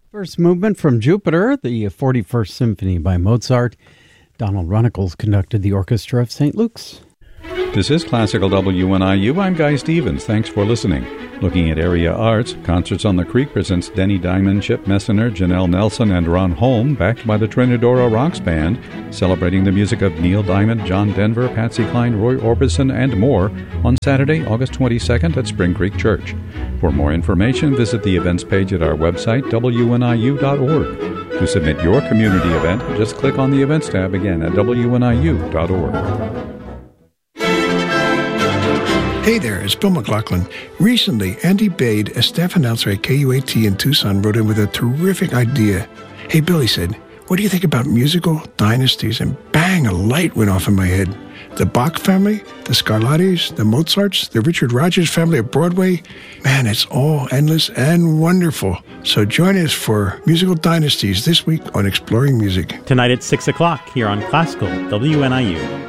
First movement from Jupiter, the 41st Symphony by Mozart. Donald Runnicles conducted the Orchestra of St. Luke's. This is Classical WNIU. I'm Guy Stevens. Thanks for listening. Looking at area arts, Concerts on the Creek presents Denny Diamond, Chip Messiner, Janelle Nelson, and Ron Holm, backed by the Trinidora Rocks Band, celebrating the music of Neil Diamond, John Denver, Patsy Cline, Roy Orbison, and more on Saturday, August 22nd at Spring Creek Church. For more information, visit the events page at our website, wniu.org. To submit your community event, just click on the Events tab again at wniu.org. Hey there, it's Bill McLaughlin. Recently, Andy Bade, a staff announcer at KUAT in Tucson, wrote in with a terrific idea. Hey, Bill, he said, what do you think about musical dynasties? And bang, a light went off in my head. The Bach family, the Scarlattis, the Mozarts, the Richard Rodgers family of Broadway. Man, it's all endless and wonderful. So join us for Musical Dynasties this week on Exploring Music. Tonight at 6 o'clock here on Classical WNIU.